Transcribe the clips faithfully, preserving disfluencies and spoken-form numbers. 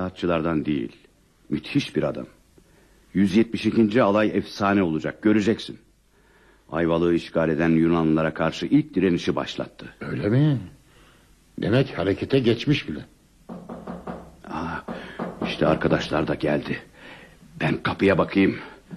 rahatçılardan değil. Müthiş bir adam. yüz yetmiş ikinci alay efsane olacak, göreceksin. Ayvalık'ı işgal eden Yunanlılara karşı ilk direnişi başlattı. Öyle mi? Demek harekete geçmiş bile. Aa, işte arkadaşlar da geldi. Ben kapıya bakayım.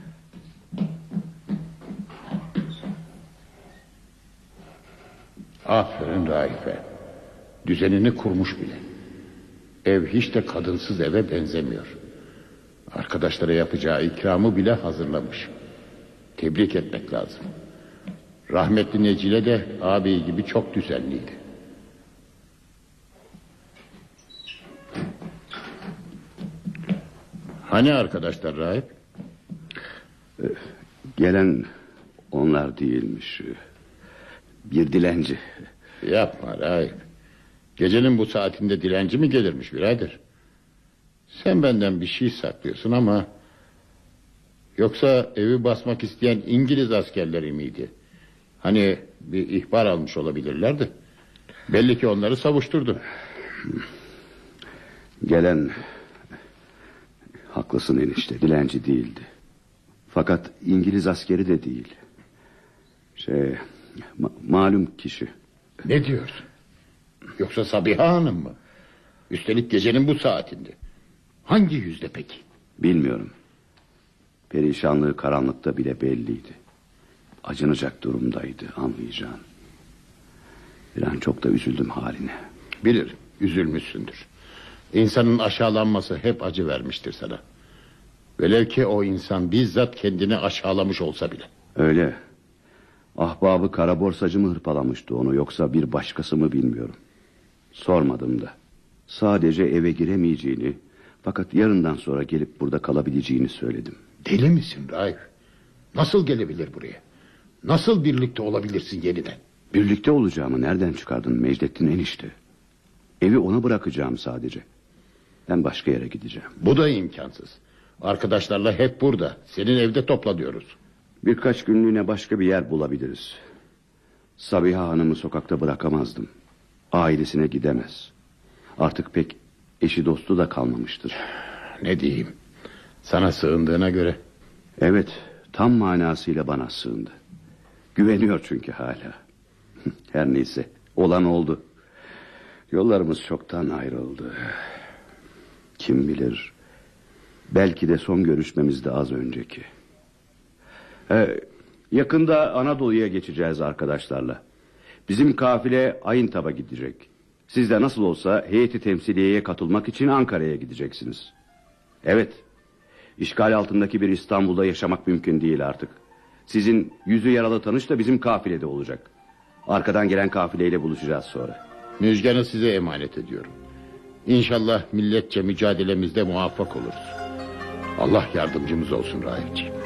Aferin Raife. Düzenini kurmuş bile. Ev hiç de kadınsız eve benzemiyor. Arkadaşlara yapacağı ikramı bile hazırlamış. Tebrik etmek lazım. Rahmetli Necile de ağabey gibi çok düzenliydi. Hani arkadaşlar Rahip? Gelen onlar değilmiş. Bir dilenci. Yapma Rahip. Gecenin bu saatinde dilenci mi gelirmiş birader? Sen benden bir şey saklıyorsun ama... Yoksa evi basmak isteyen İngiliz askerleri miydi? Hani bir ihbar almış olabilirlerdi. Belli ki onları savuşturdu. Gelen... Haklısın enişte, dilenci değildi. Fakat İngiliz askeri de değil. Şey... Ma- malum kişi. Ne diyorsun? Yoksa Sabiha Hanım mı? Üstelik gecenin bu saatinde. Hangi yüzde peki? Bilmiyorum. Perişanlığı karanlıkta bile belliydi. Acınacak durumdaydı, anlayacağın. Bir an çok da üzüldüm haline. Bilirim, üzülmüşsündür. İnsanın aşağılanması hep acı vermiştir sana. Velev ki o insan bizzat kendini aşağılamış olsa bile. Öyle. Ahbabı kara borsacı mı hırpalamıştı onu, yoksa bir başkası mı bilmiyorum. Sormadım da. Sadece eve giremeyeceğini, fakat yarından sonra gelip burada kalabileceğini söyledim. Deli misin Raif? Nasıl gelebilir buraya? Nasıl birlikte olabilirsin yeniden? Birlikte olacağımı nereden çıkardın Mecdettin enişte? Evi ona bırakacağım sadece. Ben başka yere gideceğim. Bu da imkansız. Arkadaşlarla hep burada. Senin evde toplanıyoruz. Birkaç günlüğüne başka bir yer bulabiliriz. Sabiha Hanım'ı sokakta bırakamazdım. Ailesine gidemez. Artık pek eşi dostu da kalmamıştır. Ne diyeyim? Sana sığındığına göre. Evet, tam manasıyla bana sığındı. Güveniyor çünkü hala. Her neyse, olan oldu. Yollarımız çoktan ayrıldı. Kim bilir, belki de son görüşmemiz de az önceki. Ee, yakında Anadolu'ya geçeceğiz arkadaşlarla. Bizim kafile Ayıntap'a gidecek. Siz de nasıl olsa heyeti temsiliyeye katılmak için Ankara'ya gideceksiniz. Evet, işgal altındaki bir İstanbul'da yaşamak mümkün değil artık. Sizin yüzü yaralı tanış da bizim kafilede olacak. Arkadan gelen kafileyle buluşacağız sonra. Müjgan'ı size emanet ediyorum. İnşallah milletçe mücadelemizde muvaffak oluruz. Allah yardımcımız olsun Raifciğim.